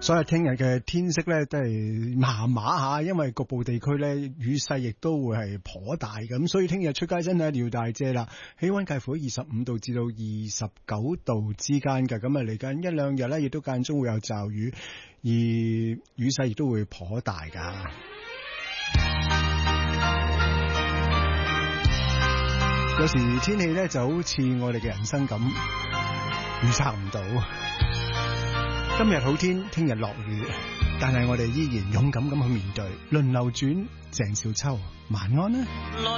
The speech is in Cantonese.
所以聽日嘅天色咧都係麻麻下，因為局部地區咧雨勢亦都會係頗大咁，所以聽日出街真係一定要帶遮啦。氣溫介乎25度至到29度之間嘅，咁啊嚟緊一兩日咧亦都間中會有驟雨，而雨勢亦都會頗大噶。有時天氣咧就好似我哋嘅人生咁，預測唔到。今日好天，聽日落雨，但係我哋依然勇敢咁去面對。輪流轉，鄭少秋，晚安啦。